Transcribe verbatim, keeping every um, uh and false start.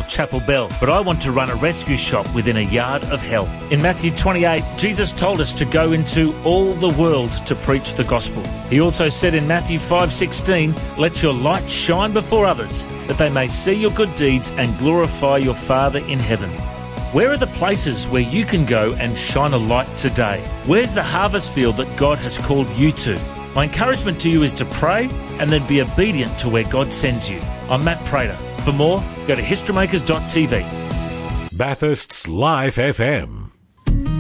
Chapel Bell, but I want to run a rescue shop within a yard of hell. In Matthew twenty-eight, Jesus told us to go into all the world to preach the gospel. He also said in Matthew five sixteen, let your light shine before others, that they may see your good deeds and glorify your Father in heaven. Where are the places where you can go and shine a light today? Where's the harvest field that God has called you to? My encouragement to you is to pray and then be obedient to where God sends you. I'm Matt Prater. For more, go to historymakers dot t v. Bathurst's Life F M.